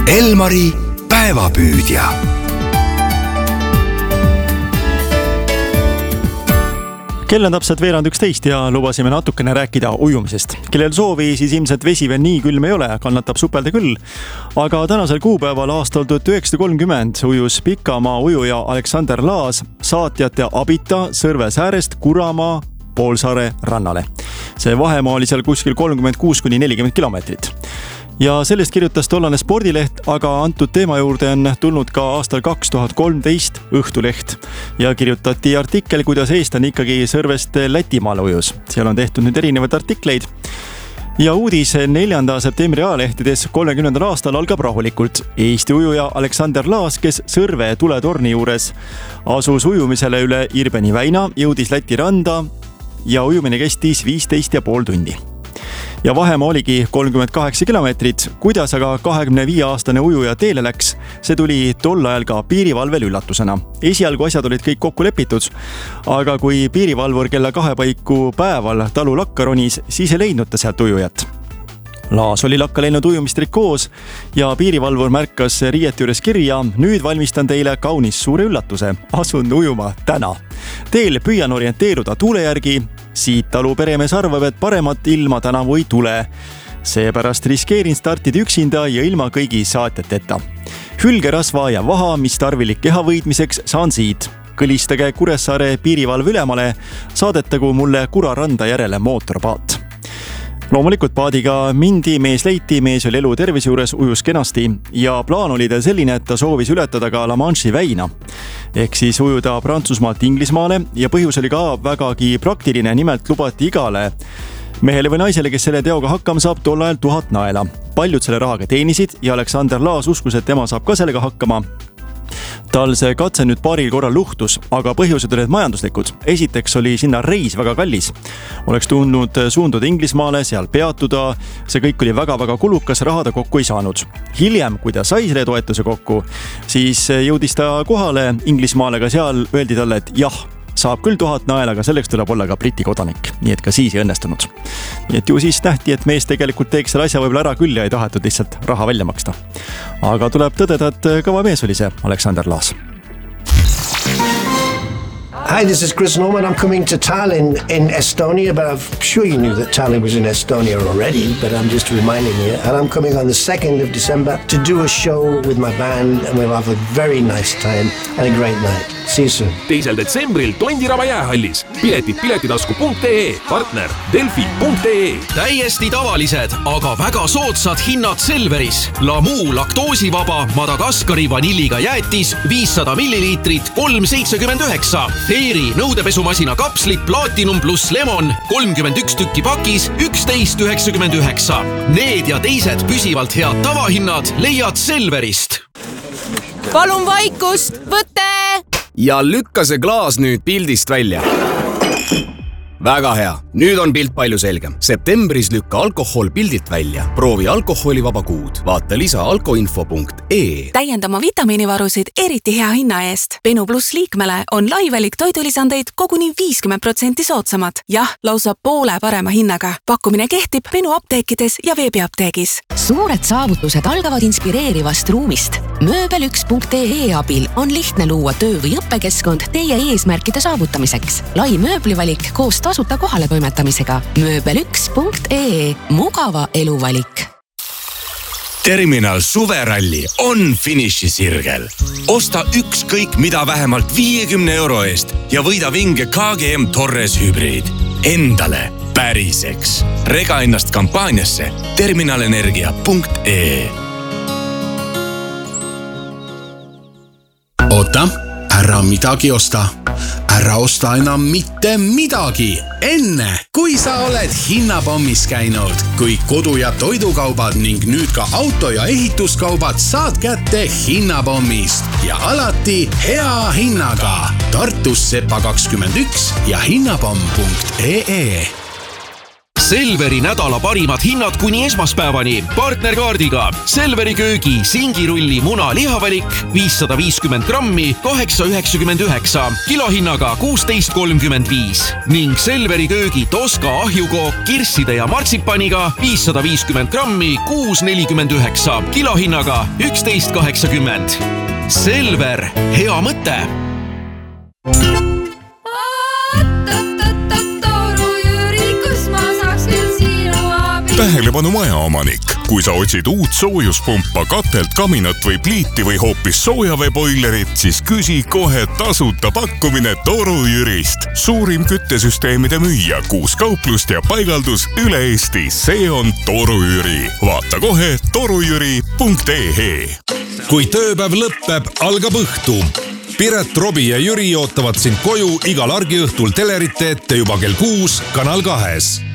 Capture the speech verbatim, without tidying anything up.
Elmari päevapüüdja. Kell on täpselt veerand üksteist ja lubasime natukene rääkida ujumisest. Kellel soovi, siis ilmselt vesi veel nii külm ei ole, kannatab supelda küll. Aga tänasel kuupäeval aastal tuhat üheksasada kolmkümmend ujus pikamaa ujuja Alexander Laas saatjate abita Sõrve säärest Kuramaa Poolsaare rannale. See vahemaa oli seal kuskil kolmkümmend kuus kuni nelikümmend kilomeetrit. Ja sellest kirjutas tollane spordileht, aga antud teema juurde on tulnud ka aastal kaks tuhat kolmteist Õhtuleht ja kirjutati artikkel, kuidas eestlane ikkagi Sõrvest Lätimaale ujus. Seal on tehtud nüüd erinevaid artikleid. Ja uudis neljanda septembri ajalehtedes kolmekümnendal aastal algab rahulikult. Eesti ujuja Alexander Laas, kes Sõrve tuletorni juures asus ujumisele üle Irbeni väina, jõudis Läti randa ja ujumine kestis viisteist ja pool tundi. Ja vahemaa oligi kolmkümmend kaheksa kilomeetrit. Kuidas aga kahekümne viie aastane ujuja teele läks, see tuli tol ajal ka piirivalvel üllatusena. Esialgu asjad olid kõik kokku lepitud, aga kui piirivalvur kella kahe paiku päeval talu lakka ronis, siis ei leidnud ta sealt ujujat. Laas oli lakka läinud ujumistrikoos ja piirivalvur märkas riiete juures kirja: nüüd valmistan teile kaunis suure üllatuse. Asun ujuma täna. Teel püüan orienteeruda tuule järgi. Siit talu peremees arvab, et paremat ilma tänavu ei tule. Seepärast riskeerin startida üksinda ja ilma kõigi saatjateta. Hülgerasva ja vaha, mis tarvilik keha võidmiseks, saan siit. Kõlistage Kuressaare piirivalve ülemale, saadetagu mulle Kura randa järele mootorpaat. Loomulikult paadiga mindi, mees leiti, mees oli elu tervise juures, ujus kenasti ja plaan oli ta selline, et ta soovis ületada ka La Manche'i väina. Ehk siis ujuda Prantsusmaalt Inglismaale ja põhjus oli ka vägagi praktiline, nimelt lubati igale mehele või naisele, kes selle teoga hakkama saab, tol ajal tuhat naela. Paljud selle rahaga teenisid ja Alexander Laas uskus, et tema saab ka sellega hakkama. Tal see katse nüüd paaril korral luhtus, aga põhjused olid majanduslikud. Esiteks oli sinna reis väga kallis. Oleks tundnud suunduda Inglismaale, seal peatuda. See kõik oli väga-väga kulukas, rahada kokku ei saanud. Hiljem, kui ta sai selle toetuse kokku, siis jõudis ta kohale Inglismaale, ka seal öeldi talle, et jah, saab küll tuhat naela, aga selleks tuleb olla ka Briti kodanik. Nii et ka siis ei õnnestunud. Nii et ju siis nähti, et mees tegelikult teeks selle asja võib-olla ära küll ja ei tahetud lihtsalt raha välja maksta. Aga tuleb tõdeda, et kõva mees oli see Alexander Laas. Hi, this is Chris Norman. I'm coming to Tallinn in Estonia, but I'm sure you knew that Tallinn was in Estonia already, but I'm just reminding you. And I'm coming on the second of December to do a show with my band, and we'll have a very nice time and a great night. See you soon. teisel detsembril Tondiraba jäähallis. Piletid piletitasku punkt ee, partner delfi punkt ee. Täiesti tavalised, aga väga soodsad hinnad Selveris. Lamu laktoosivaba Madagaskari vanilliga jäätis viissada milliliitrit kolm seitsekümmend üheksa. Teeri nõudepesumasina kapslid Platinum plus Lemon kolmkümmend üks tükki pakis üksteist üheksakümmend üheksa. Need ja teised püsivalt head tavahinnad leiad Selverist. Palun vaikust, võtte! Ja lükka see klaas nüüd pildist välja. Väga hea. Nüüd on pilt palju selgem. Septembris lükka alkohol pildilt välja. Proovi alkoholivaba kuud. Vaata lisa alkoinfo punkt ee. Täiendama vitamiinivarusid eriti hea hinna eest. Benu Plus liikmele on laivelik toidulisandeid koguni viiskümmend protsenti soodsamad. Jah, lausa poole parema hinnaga. Pakkumine kehtib Benu apteekides ja veebiapteegis. Suured saavutused algavad inspireerivast ruumist. Mööbel üks punkt ee abil on lihtne luua töö- või õppekeskkond teie eesmärkide saavutamiseks. Lai mööblivalik koos tasuta kohale toimetamisega. Mööbel üks punkt ee. Mugava eluvalik. Terminal suveralli on finišisirgel. Osta ükskõik mida vähemalt viiekümne euro eest ja võida vinge K G M Torres hübriid. Endale päriseks. Rega ennast kampaaniasse terminalenergia punkt ee. Oota, ära midagi osta. Ära osta enam mitte midagi. Enne, kui sa oled hinnapommis käinud, kui kodu- ja toidukaubad ning nüüd ka auto- ja ehituskaubad saad kätte hinnapommist ja alati hea hinnaga. Tartus Sepa kakskümmend üks ja hinnapomm punkt ee. Selveri nädala parimad hinnad kuni esmaspäevani. Partnerkaardiga Selveri köögi singirulli muna lihavalik viissada viiskümmend grammi kaheksa üheksakümmend üheksa kilohinnaga kuusteist kolmkümmend viis ning Selveri köögi Toska ahjukook kirsside ja martsipaniga viissada viiskümmend grammi kuus nelikümmend üheksa kilohinnaga üksteist kaheksakümmend. Selver, hea mõte! Tähelepanu majaomanik, kui sa otsid uut soojuspumpa, katelt, kaminat või pliiti või hoopis soojaveeboilerit, siis küsi kohe tasuta pakkumine Toru Jürist. Suurim küttesüsteemide müüja, kuus kauplust ja paigaldus üle Eesti. See on Toru Jüri. Vaata kohe torujüri punkt ee. Kui tööpäev lõppeb, algab õhtu. Piret, Robi ja Jüri ootavad sind koju igal argiõhtul telerite ette juba kell kuus Kanal kahes.